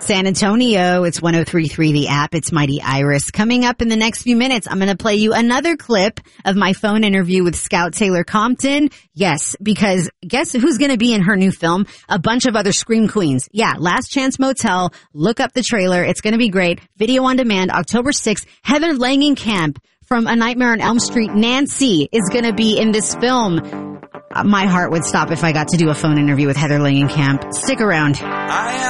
San Antonio, it's 103.3 The App. It's Mighty Iris. Coming up in the next few minutes, I'm going to play you another clip of my phone interview with Scout Taylor Compton. Yes, because guess who's going to be in her new film? A bunch of other Scream Queens. Yeah, Last Chance Motel. Look up the trailer. It's going to be great. Video on demand, October 6th. Heather Langenkamp from A Nightmare on Elm Street, Nancy, is going to be in this film. My heart would stop if I got to do a phone interview with Heather Langenkamp. Stick around.